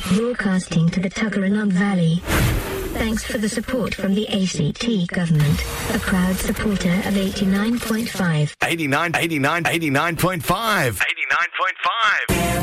Broadcasting to the Tuggeranong Valley. Thanks for the support from the ACT government, a proud supporter of 89.5. 89.5.